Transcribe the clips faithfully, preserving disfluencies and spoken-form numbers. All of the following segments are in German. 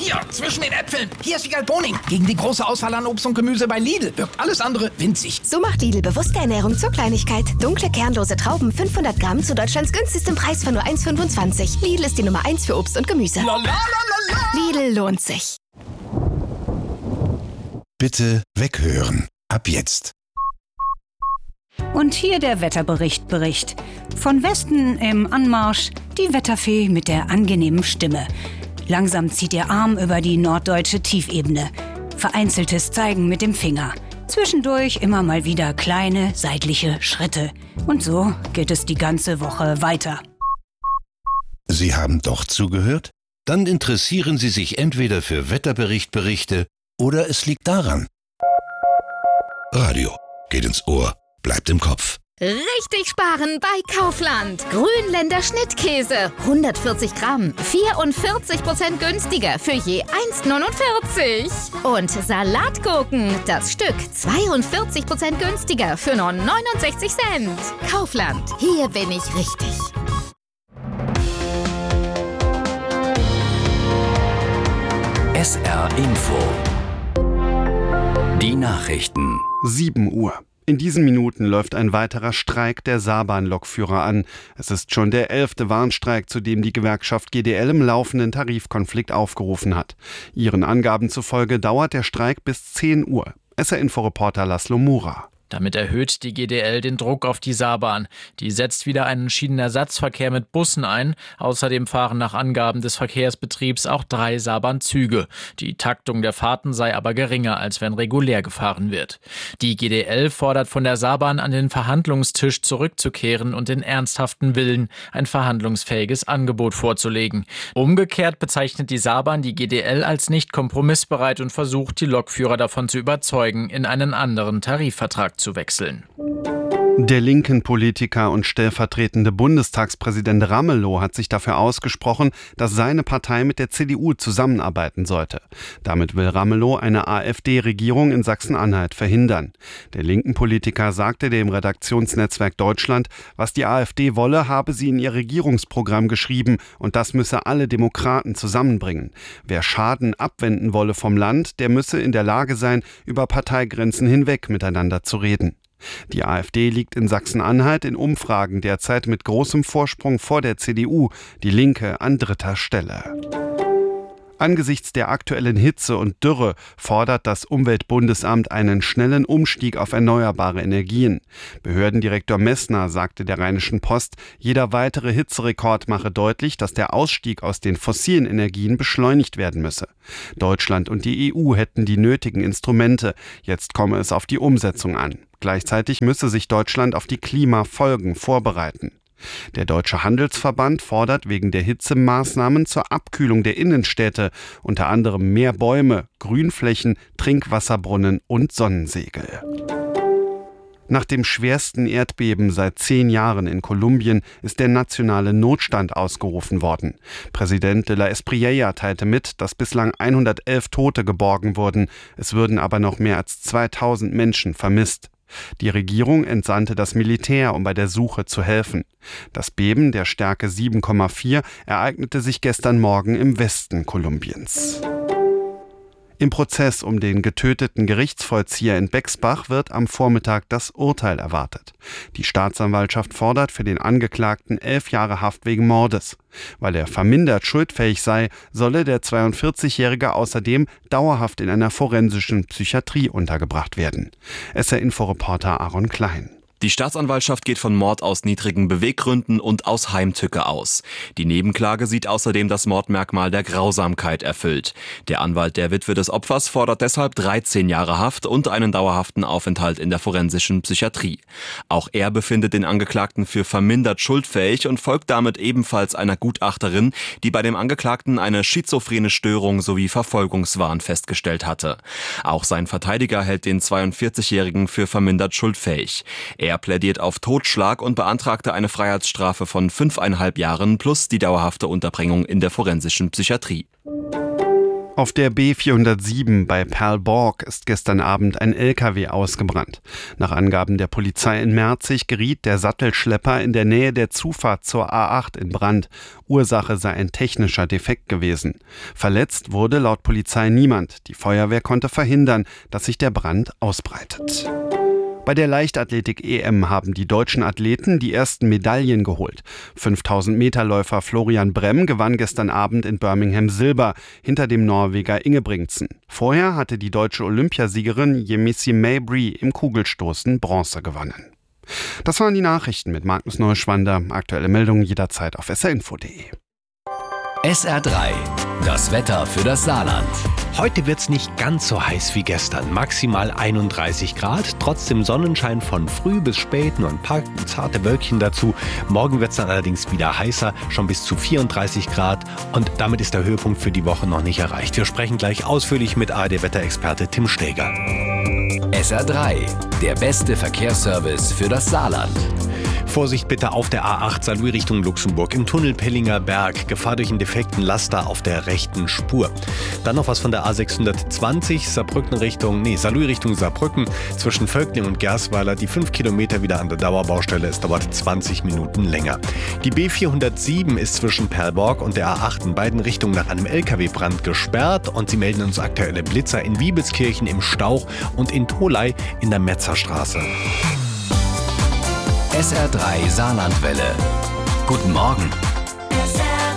hier, zwischen den Äpfeln. Hier ist Wiegald Boning. Gegen die große Auswahl an Obst und Gemüse bei Lidl wirkt alles andere winzig. So macht Lidl bewusste Ernährung zur Kleinigkeit. Dunkle, kernlose Trauben, fünfhundert Gramm zu Deutschlands günstigstem Preis von nur eins Komma fünfundzwanzig. Lidl ist die Nummer eins für Obst und Gemüse. La, la, la, la, la. Lidl lohnt sich. Bitte weghören. Ab jetzt. Und hier der Wetterbericht Bericht. Von Westen im Anmarsch die Wetterfee mit der angenehmen Stimme. Langsam zieht ihr Arm über die norddeutsche Tiefebene. Vereinzeltes Zeigen mit dem Finger. Zwischendurch immer mal wieder kleine seitliche Schritte. Und so geht es die ganze Woche weiter. Sie haben doch zugehört? Dann interessieren Sie sich entweder für Wetterberichtberichte oder es liegt daran. Radio geht ins Ohr, bleibt im Kopf. Richtig sparen bei Kaufland. Grünländer Schnittkäse. hundertvierzig Gramm. vierundvierzig Prozent günstiger für je eins Komma neunundvierzig. Und Salatgurken. Das Stück zweiundvierzig Prozent günstiger für nur neunundsechzig Cent. Kaufland. Hier bin ich richtig. S R Info. Die Nachrichten. sieben Uhr. In diesen Minuten läuft ein weiterer Streik der Saarbahn-Lokführer an. Es ist schon der elfte Warnstreik, zu dem die Gewerkschaft G D L im laufenden Tarifkonflikt aufgerufen hat. Ihren Angaben zufolge dauert der Streik bis zehn Uhr. S R-Info-Reporter Laszlo Mura. Damit erhöht die G D L den Druck auf die Saarbahn. Die setzt wieder einen Schienenersatzverkehr mit Bussen ein. Außerdem fahren nach Angaben des Verkehrsbetriebs auch drei Saarbahn-Züge. Die Taktung der Fahrten sei aber geringer, als wenn regulär gefahren wird. Die G D L fordert von der Saarbahn, an den Verhandlungstisch zurückzukehren und den ernsthaften Willen, ein verhandlungsfähiges Angebot vorzulegen. Umgekehrt bezeichnet die Saarbahn die G D L als nicht kompromissbereit und versucht, die Lokführer davon zu überzeugen, in einen anderen Tarifvertrag zu wechseln. Der linken Politiker und stellvertretende Bundestagspräsident Ramelow hat sich dafür ausgesprochen, dass seine Partei mit der C D U zusammenarbeiten sollte. Damit will Ramelow eine AfD-Regierung in Sachsen-Anhalt verhindern. Der linken Politiker sagte dem Redaktionsnetzwerk Deutschland, was die AfD wolle, habe sie in ihr Regierungsprogramm geschrieben und das müsse alle Demokraten zusammenbringen. Wer Schaden abwenden wolle vom Land, der müsse in der Lage sein, über Parteigrenzen hinweg miteinander zu reden. Die AfD liegt in Sachsen-Anhalt in Umfragen derzeit mit großem Vorsprung vor der C D U, die Linke an dritter Stelle. Angesichts der aktuellen Hitze und Dürre fordert das Umweltbundesamt einen schnellen Umstieg auf erneuerbare Energien. Behördendirektor Messner sagte der Rheinischen Post, jeder weitere Hitzerekord mache deutlich, dass der Ausstieg aus den fossilen Energien beschleunigt werden müsse. Deutschland und die E U hätten die nötigen Instrumente. Jetzt komme es auf die Umsetzung an. Gleichzeitig müsse sich Deutschland auf die Klimafolgen vorbereiten. Der Deutsche Handelsverband fordert wegen der Hitze Maßnahmen zur Abkühlung der Innenstädte, unter anderem mehr Bäume, Grünflächen, Trinkwasserbrunnen und Sonnensegel. Nach dem schwersten Erdbeben seit zehn Jahren in Kolumbien ist der nationale Notstand ausgerufen worden. Präsident de la Espriella teilte mit, dass bislang hundertelf Tote geborgen wurden. Es würden aber noch mehr als zweitausend Menschen vermisst. Die Regierung entsandte das Militär, um bei der Suche zu helfen. Das Beben der Stärke sieben Komma vier ereignete sich gestern Morgen im Westen Kolumbiens. Im Prozess um den getöteten Gerichtsvollzieher in Bexbach wird am Vormittag das Urteil erwartet. Die Staatsanwaltschaft fordert für den Angeklagten elf Jahre Haft wegen Mordes. Weil er vermindert schuldfähig sei, solle der zweiundvierzigjährige außerdem dauerhaft in einer forensischen Psychiatrie untergebracht werden. S R-Info-Reporter Aaron Klein. Die Staatsanwaltschaft geht von Mord aus niedrigen Beweggründen und aus Heimtücke aus. Die Nebenklage sieht außerdem das Mordmerkmal der Grausamkeit erfüllt. Der Anwalt der Witwe des Opfers fordert deshalb dreizehn Jahre Haft und einen dauerhaften Aufenthalt in der forensischen Psychiatrie. Auch er befindet den Angeklagten für vermindert schuldfähig und folgt damit ebenfalls einer Gutachterin, die bei dem Angeklagten eine schizophrene Störung sowie Verfolgungswahn festgestellt hatte. Auch sein Verteidiger hält den zweiundvierzigjährigen für vermindert schuldfähig. Er Er plädiert auf Totschlag und beantragte eine Freiheitsstrafe von fünfeinhalb Jahren plus die dauerhafte Unterbringung in der forensischen Psychiatrie. Auf der B vierhundertsieben bei Perlborg ist gestern Abend ein L K W ausgebrannt. Nach Angaben der Polizei in Merzig geriet der Sattelschlepper in der Nähe der Zufahrt zur A acht in Brand. Ursache sei ein technischer Defekt gewesen. Verletzt wurde laut Polizei niemand. Die Feuerwehr konnte verhindern, dass sich der Brand ausbreitet. Bei der Leichtathletik-E M haben die deutschen Athleten die ersten Medaillen geholt. fünftausend-Meter-Läufer Florian Bremm gewann gestern Abend in Birmingham Silber hinter dem Norweger Ingebrigtsen. Vorher hatte die deutsche Olympiasiegerin Yemisi Mabry im Kugelstoßen Bronze gewonnen. Das waren die Nachrichten mit Magnus Neuschwander. Aktuelle Meldungen jederzeit auf s r info punkt d e. S R drei. Das Wetter für das Saarland. Heute wird's nicht ganz so heiß wie gestern. Maximal einunddreißig Grad. Trotzdem Sonnenschein von früh bis spät. Nur ein paar zarte Wölkchen dazu. Morgen wird's dann allerdings wieder heißer. Schon bis zu vierunddreißig Grad. Und damit ist der Höhepunkt für die Woche noch nicht erreicht. Wir sprechen gleich ausführlich mit A R D-Wetterexperte Tim Steger. S R drei. Der beste Verkehrsservice für das Saarland. Vorsicht bitte auf der A acht Saarlouis Richtung Luxemburg im Tunnel Pellinger Berg. Gefahr durch einen defekten Laster auf der rechten Spur. Dann noch was von der A sechshundertzwanzig Saarbrücken Richtung, nee, Saarlouis Richtung Saarbrücken. Zwischen Völkling und Gersweiler die fünf Kilometer wieder an der Dauerbaustelle. Es dauert zwanzig Minuten länger. Die B vierhundertsieben ist zwischen Perlborg und der A acht in beiden Richtungen nach einem L K W-Brand gesperrt. Und sie melden uns aktuelle Blitzer in Wiebelskirchen im Stauch und in Tholey in der Metzerstraße. S R drei Saarlandwelle. Guten Morgen. S R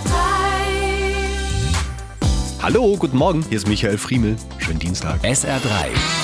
drei. Hallo, guten Morgen. Hier ist Michael Friemel. Schönen Dienstag. S R drei.